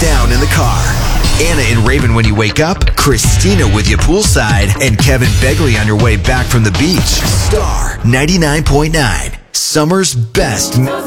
down in the car. Anna and Raven when you wake up, Christina with you poolside, and Kevin Begley on your way back from the beach. Star 99.9, Summer's best.